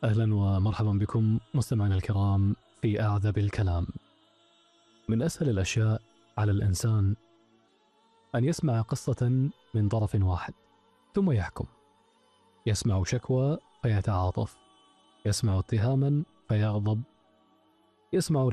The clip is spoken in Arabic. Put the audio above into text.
أهلا ومرحبا بكم مستمعينا الكرام في أعذب الكلام. من أسهل الأشياء على الإنسان أن يسمع قصة من طرف واحد ثم يحكم. يسمع شكوى فيتعاطف، يسمع اتهاما فيغضب، يسمع